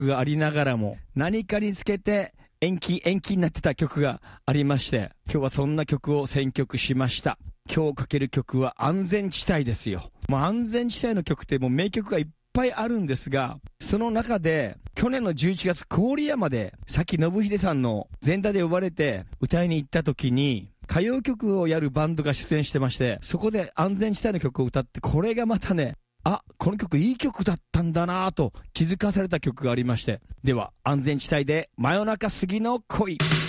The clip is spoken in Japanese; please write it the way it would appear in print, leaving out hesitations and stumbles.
曲がありながらも、何かにつけて延期になってた曲がありまして、今日はそんな曲を選曲しました。今日かける曲は安全地帯ですよ。安全地帯の曲ってもう名曲がいっぱいあるんですが、その中で去年の11月郡山で崎信秀さんの前座で呼ばれて歌いに行った時に、歌謡曲をやるバンドが出演してまして、そこで安全地帯の曲を歌って、これがまたね、この曲いい曲だったんだなぁと気づかされた曲がありまして、では安全地帯で真夜中過ぎの恋。